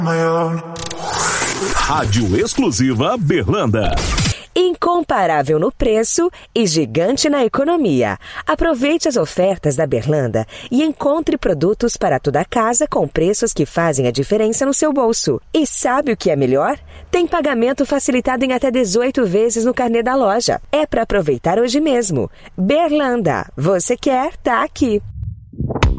Rádio exclusiva Berlanda. Incomparável no preço e gigante na economia. Aproveite as ofertas da Berlanda e encontre produtos para toda a casa com preços que fazem a diferença no seu bolso. E sabe o que é melhor? Tem pagamento facilitado em até 18 vezes no carnê da loja. É para aproveitar hoje mesmo. Berlanda, você quer? Tá aqui.